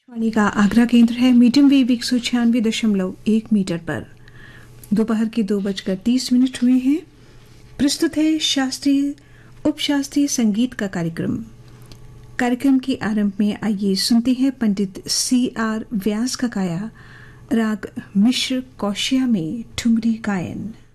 वाणी का आगरा केंद्र है। मीडियम वेव 196.1 मीटर पर दोपहर के 2:30 हुए हैं। प्रस्तुत है शास्त्रीय उपशास्त्रीय संगीत का कार्यक्रम के आरंभ में आइए सुनते हैं पंडित C.R. व्यास का गाया राग मिश्र कौशिया में ठुमरी गायन।